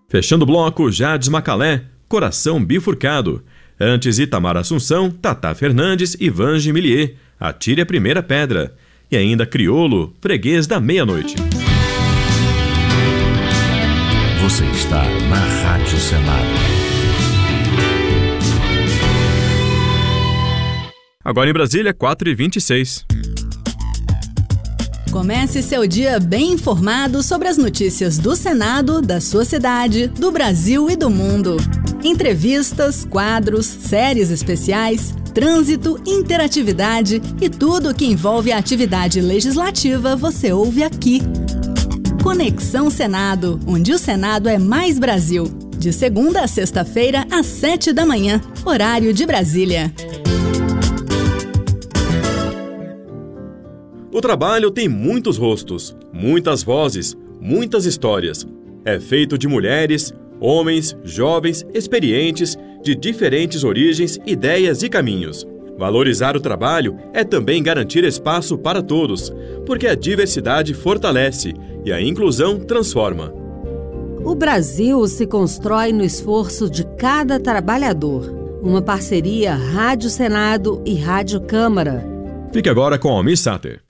Fechando o bloco, Jades Macalé, Coração Bifurcado. Antes, Itamar Assunção, Tatá Fernandes e Vange Millier, Atire a Primeira Pedra. E ainda Criolo, Freguês da Meia-Noite. Você está na Rádio Senado. Agora em Brasília, 4h26. Comece seu dia bem informado sobre as notícias do Senado, da sua cidade, do Brasil e do mundo. Entrevistas, quadros, séries especiais, trânsito, interatividade e tudo o que envolve a atividade legislativa você ouve aqui. Conexão Senado, onde o Senado é mais Brasil. De segunda a sexta-feira, às 7 da manhã, horário de Brasília. O trabalho tem muitos rostos, muitas vozes, muitas histórias. É feito de mulheres, homens, jovens, experientes, de diferentes origens, ideias e caminhos. Valorizar o trabalho é também garantir espaço para todos, porque a diversidade fortalece e a inclusão transforma. O Brasil se constrói no esforço de cada trabalhador. Uma parceria Rádio Senado e Rádio Câmara. Fique agora com Almir Sater.